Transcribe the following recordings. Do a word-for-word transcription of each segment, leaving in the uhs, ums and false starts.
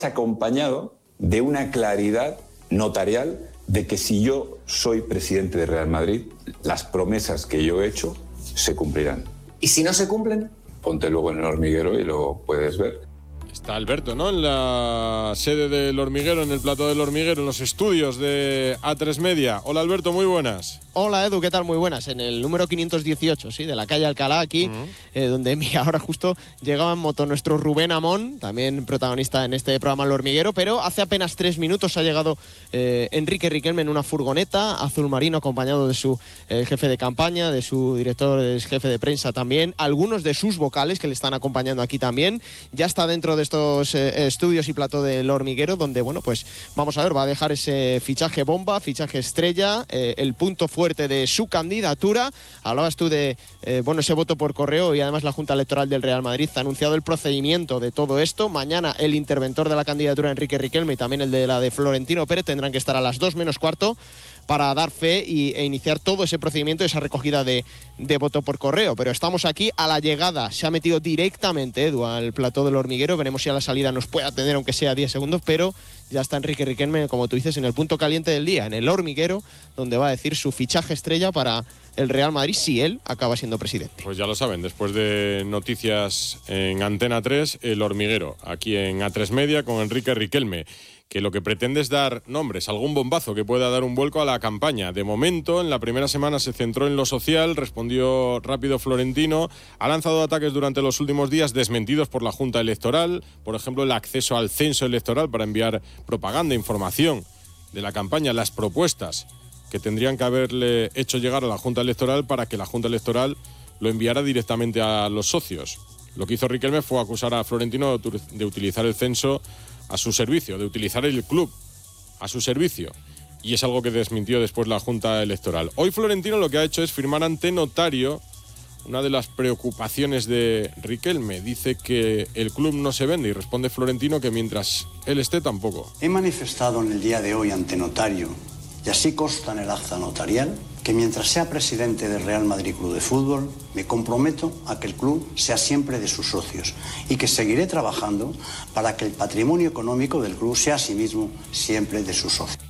acompañado de una claridad notarial de que si yo soy presidente de Real Madrid, las promesas que yo he hecho se cumplirán. ¿Y si no se cumplen? Ponte luego en el hormiguero y lo puedes ver. Está Alberto, ¿no? En la sede del hormiguero, en el plató del hormiguero, en los estudios de A tres Media. Hola Alberto, muy buenas. Hola Edu, ¿qué tal? Muy buenas. En el número quinientos dieciocho, sí, de la calle Alcalá, aquí, uh-huh. eh, donde mira, ahora justo llegaba en moto nuestro Rubén Amón, también protagonista en este programa El Hormiguero, pero hace apenas tres minutos ha llegado eh, Enrique Riquelme en una furgoneta azul marino, acompañado de su eh, jefe de campaña, de su director, de jefe de prensa también, algunos de sus vocales que le están acompañando aquí también. Ya está dentro de estos eh, estudios y plató del hormiguero, donde, bueno, pues vamos a ver, va a dejar ese fichaje bomba, fichaje estrella, eh, el punto fuerte de su candidatura. Hablabas tú de eh, bueno, ese voto por correo, y además la Junta Electoral del Real Madrid ha anunciado el procedimiento de todo esto. Mañana el interventor de la candidatura, Enrique Riquelme, y también el de la de Florentino Pérez, tendrán que estar a las dos menos cuarto para dar fe y, e iniciar todo ese procedimiento, esa recogida de, de voto por correo. Pero estamos aquí a la llegada. Se ha metido directamente, Edu, al plató del hormiguero. Veremos si a la salida nos puede atender, aunque sea diez segundos, pero ya está Enrique Riquelme, como tú dices, en el punto caliente del día, en el hormiguero, donde va a decir su fichaje estrella para el Real Madrid si él acaba siendo presidente. Pues ya lo saben, después de noticias en Antena tres, el hormiguero, aquí en A tres Media con Enrique Riquelme, que lo que pretende es dar nombres, algún bombazo que pueda dar un vuelco a la campaña. De momento, en la primera semana se centró en lo social, respondió rápido Florentino, ha lanzado ataques durante los últimos días desmentidos por la Junta Electoral, por ejemplo, el acceso al censo electoral para enviar propaganda, información de la campaña, las propuestas que tendrían que haberle hecho llegar a la Junta Electoral para que la Junta Electoral lo enviara directamente a los socios. Lo que hizo Riquelme fue acusar a Florentino de utilizar el censo a su servicio, de utilizar el club a su servicio. Y es algo que desmintió después la Junta Electoral. Hoy Florentino lo que ha hecho es firmar ante notario una de las preocupaciones de Riquelme. Dice que el club no se vende y responde Florentino que mientras él esté tampoco. He manifestado en el día de hoy ante notario, y así consta en el acta notarial, que mientras sea presidente del Real Madrid Club de Fútbol, me comprometo a que el club sea siempre de sus socios y que seguiré trabajando para que el patrimonio económico del club sea asimismo siempre de sus socios.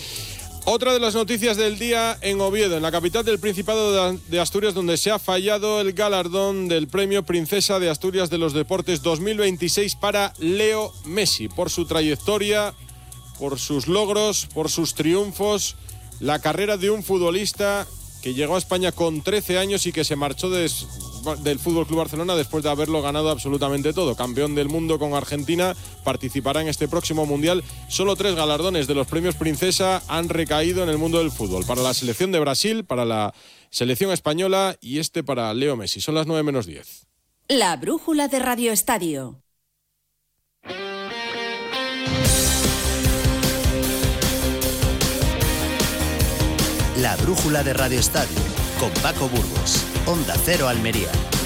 Otra de las noticias del día en Oviedo, en la capital del Principado de Asturias, donde se ha fallado el galardón del Premio Princesa de Asturias de los Deportes dos mil veintiséis para Leo Messi, por su trayectoria, por sus logros, por sus triunfos. La carrera de un futbolista que llegó a España con trece años y que se marchó de, del F C Barcelona después de haberlo ganado absolutamente todo. Campeón del mundo con Argentina, participará en este próximo Mundial. Solo tres galardones de los premios Princesa han recaído en el mundo del fútbol. Para la selección de Brasil, para la selección española y este para Leo Messi. Son las nueve menos diez. La brújula de Radio Estadio. La brújula de Radio Estadio, con Paco Burgos, Onda Cero Almería.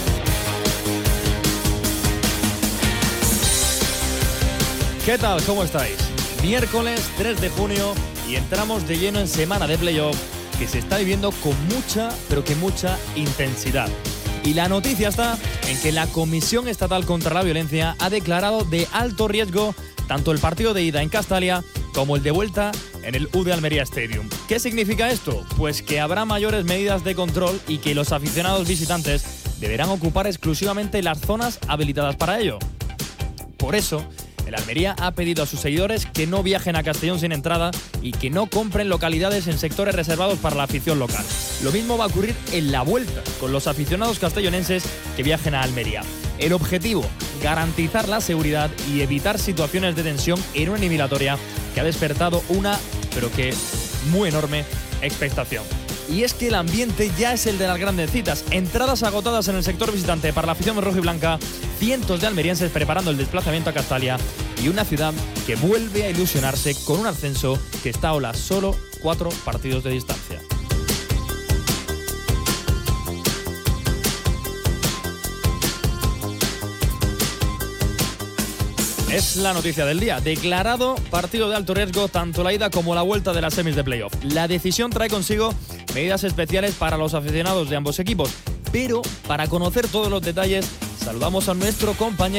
¿Qué tal? ¿Cómo estáis? Miércoles tres de junio y entramos de lleno en semana de playoff que se está viviendo con mucha, pero que mucha intensidad. Y la noticia está en que la Comisión Estatal contra la Violencia ha declarado de alto riesgo tanto el partido de ida en Castalia como el de vuelta en el U D Almería Stadium. ¿Qué significa esto? Pues que habrá mayores medidas de control y que los aficionados visitantes deberán ocupar exclusivamente las zonas habilitadas para ello. Por eso, el Almería ha pedido a sus seguidores que no viajen a Castellón sin entrada y que no compren localidades en sectores reservados para la afición local. Lo mismo va a ocurrir en la vuelta con los aficionados castellonenses que viajen a Almería. El objetivo, garantizar la seguridad y evitar situaciones de tensión en una eliminatoria que ha despertado una, pero que muy enorme, expectación. Y es que el ambiente ya es el de las grandes citas. Entradas agotadas en el sector visitante para la afición roja y blanca, cientos de almerienses preparando el desplazamiento a Castalia y una ciudad que vuelve a ilusionarse con un ascenso que está a olas solo cuatro partidos de distancia. Es la noticia del día. Declarado partido de alto riesgo tanto la ida como la vuelta de las semis de playoff. La decisión trae consigo medidas especiales para los aficionados de ambos equipos. Pero para conocer todos los detalles, saludamos a nuestro compañero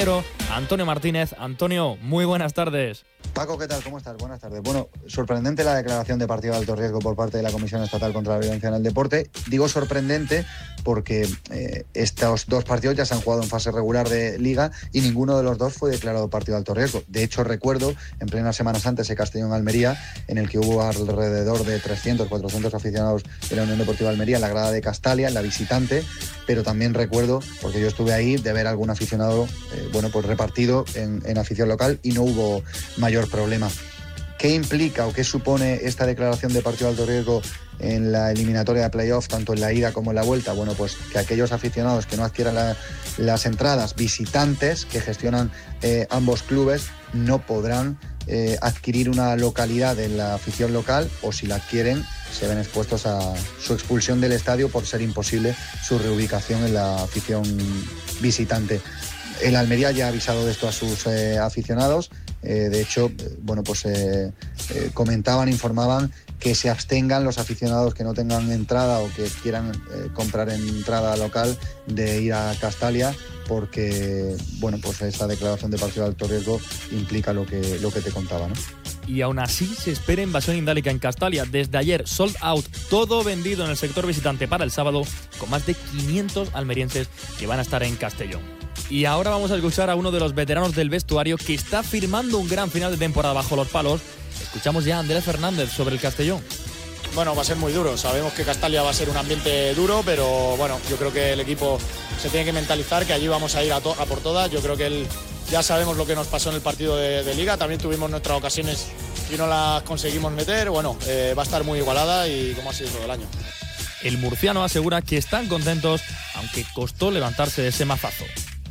Antonio Martínez. Antonio, muy buenas tardes. Paco, ¿qué tal? ¿Cómo estás? Buenas tardes. Bueno, sorprendente la declaración de partido de alto riesgo por parte de la Comisión Estatal contra la Violencia en el Deporte. Digo sorprendente porque eh, estos dos partidos ya se han jugado en fase regular de Liga y ninguno de los dos fue declarado partido de alto riesgo. De hecho, recuerdo en plena Semana Santa ese Castellón-Almería, en el que hubo alrededor de trescientos, cuatrocientos aficionados de la Unión Deportiva Almería en la grada de Castalia, en la visitante, pero también recuerdo, porque yo estuve ahí, de ver algún aficionado eh, bueno, pues repartido en, en afición local y no hubo mayor problema. ¿Qué implica o qué supone esta declaración de partido de alto riesgo en la eliminatoria de playoff, tanto en la ida como en la vuelta? Bueno, pues que aquellos aficionados que no adquieran la, las entradas, visitantes que gestionan eh, ambos clubes, no podrán eh, adquirir una localidad en la afición local, o si la adquieren se ven expuestos a su expulsión del estadio por ser imposible su reubicación en la afición visitante. El Almería ya ha avisado de esto a sus eh, aficionados. Eh, de hecho, eh, bueno, pues eh, eh, comentaban, informaban que se abstengan los aficionados que no tengan entrada o que quieran eh, comprar entrada local de ir a Castalia, porque bueno, pues esta declaración de partido de alto riesgo implica lo que, lo que te contaba, ¿no? Y aún así se espera invasión indálica en Castalia. Desde ayer, sold out, todo vendido en el sector visitante para el sábado, con más de quinientos almerienses que van a estar en Castellón. Y ahora vamos a escuchar a uno de los veteranos del vestuario que está firmando un gran final de temporada bajo los palos. Escuchamos ya a Andrés Fernández sobre el Castellón. Bueno, va a ser muy duro. Sabemos que Castalia va a ser un ambiente duro, pero bueno, yo creo que el equipo se tiene que mentalizar que allí vamos a ir a, to- a por todas. Yo creo que el, ya sabemos lo que nos pasó en el partido de, de Liga. También tuvimos nuestras ocasiones y no las conseguimos meter. Bueno, eh, va a estar muy igualada y como ha sido todo el año. El murciano asegura que están contentos, aunque costó levantarse de ese mazazo.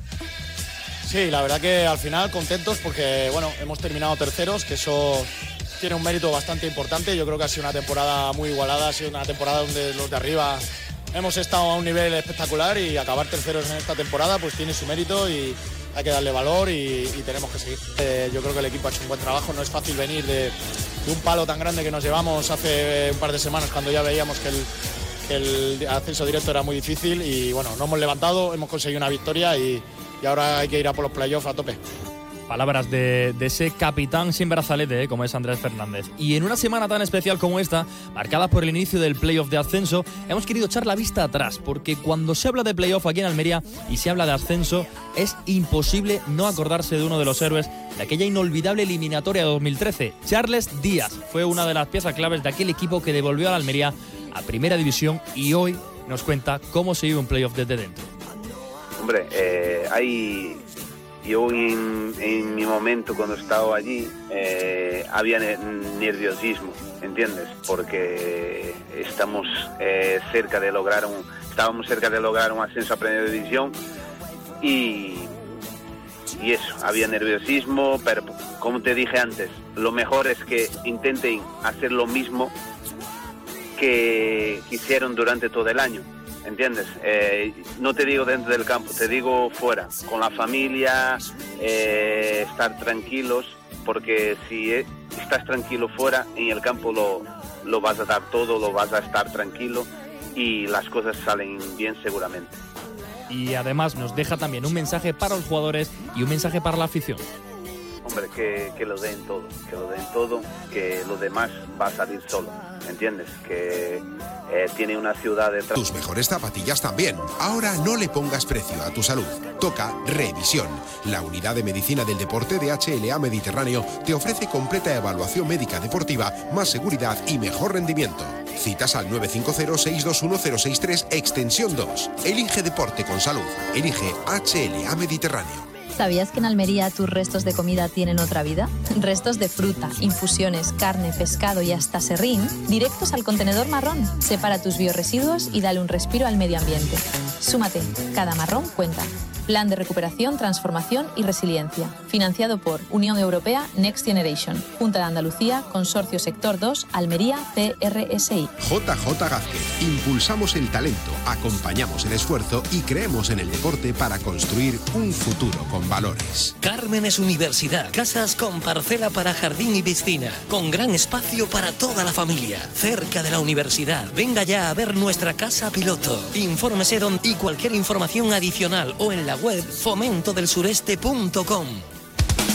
Sí, la verdad que al final contentos porque bueno, hemos terminado terceros, que eso tiene un mérito bastante importante. Yo creo que ha sido una temporada muy igualada, ha sido una temporada donde los de arriba hemos estado a un nivel espectacular y acabar terceros en esta temporada pues tiene su mérito y hay que darle valor y, y tenemos que seguir. Eh, yo creo que el equipo ha hecho un buen trabajo, no es fácil venir de, de un palo tan grande que nos llevamos hace un par de semanas cuando ya veíamos que el, que el ascenso directo era muy difícil y bueno, nos hemos levantado, hemos conseguido una victoria y Y ahora hay que ir a por los playoffs a tope. Palabras de, de ese capitán sin brazalete, ¿eh? Como es Andrés Fernández. Y en una semana tan especial como esta, marcada por el inicio del playoff de ascenso, hemos querido echar la vista atrás, porque cuando se habla de playoff aquí en Almería y se habla de ascenso, es imposible no acordarse de uno de los héroes de aquella inolvidable eliminatoria de dos mil trece. Charles Díaz fue una de las piezas claves de aquel equipo que devolvió a la Almería a Primera División y hoy nos cuenta cómo se vive un playoff desde dentro. Hombre, eh, hay, yo en, en mi momento cuando estaba allí eh, había nerviosismo, ¿entiendes? Porque estamos eh, cerca de lograr un, estábamos cerca de lograr un ascenso a Primera División y, y eso, había nerviosismo, pero como te dije antes, lo mejor es que intenten hacer lo mismo que hicieron durante todo el año. ¿Entiendes? Eh, no te digo dentro del campo, te digo fuera, con la familia, eh, estar tranquilos, porque si estás tranquilo fuera, en el campo lo, lo vas a dar todo, lo vas a estar tranquilo y las cosas salen bien seguramente. Y además nos deja también un mensaje para los jugadores y un mensaje para la afición. Hombre, que, que lo den todo, que lo den todo, que lo demás va a salir solo, ¿entiendes? Que eh, tiene una ciudad detrás. Tus mejores zapatillas también. Ahora no le pongas precio a tu salud. Toca Revisión. La unidad de medicina del deporte de H L A Mediterráneo te ofrece completa evaluación médica deportiva, más seguridad y mejor rendimiento. Citas al nueve cinco cero, seis dos uno, cero seis tres, extensión dos. Elige deporte con salud. Elige H L A Mediterráneo. ¿Sabías que en Almería tus restos de comida tienen otra vida? Restos de fruta, infusiones, carne, pescado y hasta serrín, directos al contenedor marrón. Separa tus biorresiduos y dale un respiro al medio ambiente. Súmate, cada marrón cuenta. Plan de recuperación, transformación y resiliencia. Financiado por Unión Europea Next Generation, Junta de Andalucía, Consorcio Sector dos, Almería, C R S I. J J Gázquez. Impulsamos el talento, acompañamos el esfuerzo y creemos en el deporte para construir un futuro con valores. Cármenes Universidad. Casas con parcela para jardín y piscina. Con gran espacio para toda la familia. Cerca de la universidad. Venga ya a ver nuestra casa piloto. Infórmese don y cualquier información adicional o en la web fomento del sureste punto com.